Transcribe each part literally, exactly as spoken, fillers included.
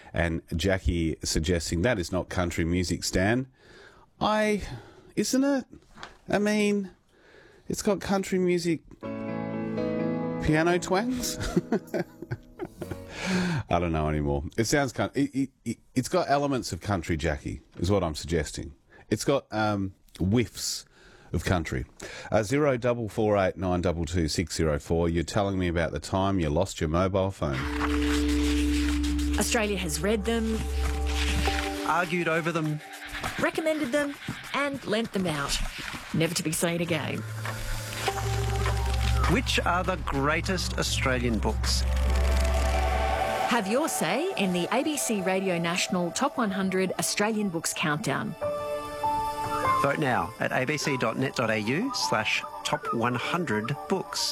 And Jackie suggesting that is not country music, Stan. I... Isn't it? I mean, it's got country music piano twangs. I don't know anymore. It sounds kind. It, it, it, it's got elements of country, Jackie, is what I'm suggesting. It's got um, whiffs of country. Uh, zero double four eight nine double two six zero four. You're telling me about the time you lost your mobile phone. Australia has read them, argued over them, recommended them, and lent them out, never to be seen again. Which are the greatest Australian books? Have your say in the A B C Radio National Top one hundred Australian Books Countdown. Vote now at abc.net.au slash top 100 books.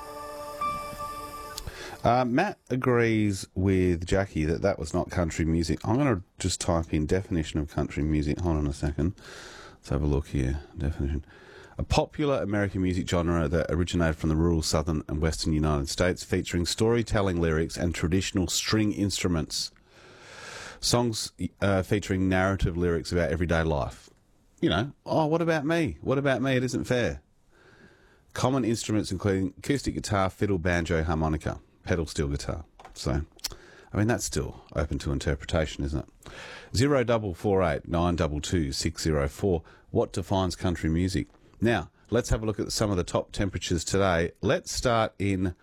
Uh, Matt agrees with Jackie that that was not country music. I'm going to just type in definition of country music. Hold on a second. Let's have a look here. Definition. A popular American music genre that originated from the rural southern and western United States, featuring storytelling lyrics and traditional string instruments. Songs uh, featuring narrative lyrics about everyday life. You know, oh, what about me? What about me? It isn't fair. Common instruments including acoustic guitar, fiddle, banjo, harmonica, pedal steel guitar. So, I mean, that's still open to interpretation, isn't it? Zero double four eight nine double two six zero four. What defines country music? Now, let's have a look at some of the top temperatures today. Let's start in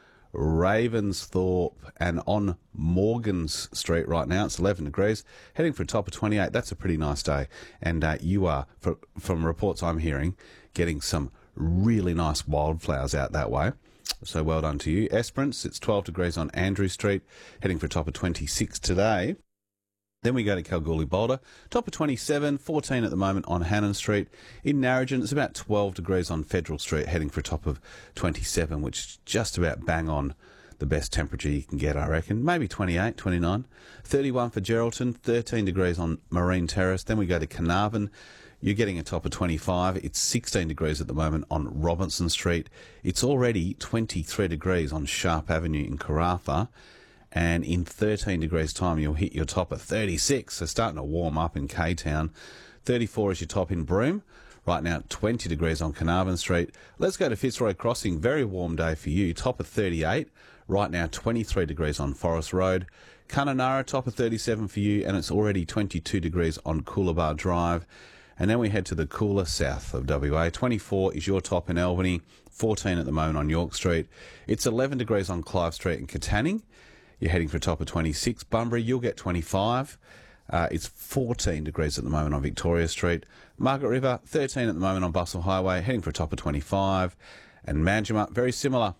Ravensthorpe and on Morgans Street right now. It's eleven degrees, heading for a top of twenty-eight. That's a pretty nice day. And uh, you are, for, from reports I'm hearing, getting some really nice wildflowers out that way. So well done to you. Esperance, it's twelve degrees on Andrew Street, heading for a top of twenty-six today. Then we go to Kalgoorlie Boulder, top of twenty-seven, fourteen at the moment on Hannon Street. In Narrogin, it's about twelve degrees on Federal Street, heading for a top of twenty-seven, which is just about bang on the best temperature you can get, I reckon. Maybe twenty-eight, twenty-nine. thirty-one for Geraldton, thirteen degrees on Marine Terrace. Then we go to Carnarvon. You're getting a top of twenty-five. It's sixteen degrees at the moment on Robinson Street. It's already twenty-three degrees on Sharp Avenue in Karratha. And in thirteen degrees time, you'll hit your top at thirty-six. So starting to warm up in K-Town. thirty-four is your top in Broome. Right now, twenty degrees on Carnarvon Street. Let's go to Fitzroy Crossing. Very warm day for you. Top of thirty-eight. Right now, twenty-three degrees on Forest Road. Kununurra, top of thirty-seven for you. And it's already twenty-two degrees on Coolabah Drive. And then we head to the cooler south of W A. twenty-four is your top in Albany. fourteen at the moment on York Street. It's eleven degrees on Clive Street in Katanning. You're heading for a top of twenty-six. Bunbury, you'll get twenty-five. Uh, it's fourteen degrees at the moment on Victoria Street. Margaret River, thirteen at the moment on Bustle Highway, heading for a top of twenty-five. And Manjimup, very similar.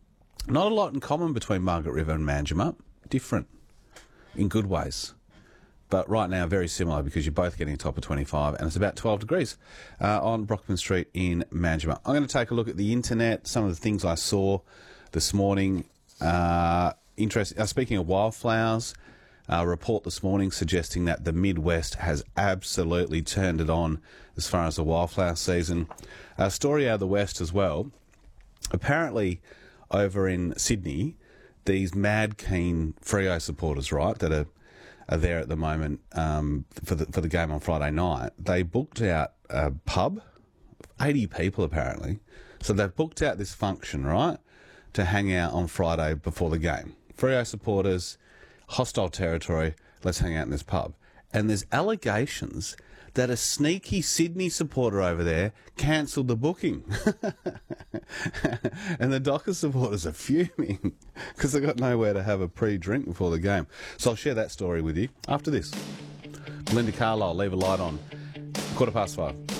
Not a lot in common between Margaret River and Manjimup. Different in good ways. But right now, very similar because you're both getting a top of twenty-five and it's about twelve degrees uh, on Brockman Street in Manjimup. I'm going to take a look at the internet, some of the things I saw this morning. Uh, interest, uh, speaking of wildflowers, a report this morning suggesting that the Midwest has absolutely turned it on as far as the wildflower season. A story out of the West as well. Apparently, over in Sydney, these mad keen Freo supporters, right, that are are there at the moment um, for the for the game on Friday night. They booked out a pub, eighty people apparently. So they've booked out this function, right, to hang out on Friday before the game. Freo supporters, hostile territory, let's hang out in this pub. And there's allegations that a sneaky Sydney supporter over there cancelled the booking. And the Dockers supporters are fuming because they've got nowhere to have a pre-drink before the game. So I'll share that story with you after this. Belinda Carlisle, Leave a Light On. Quarter past five.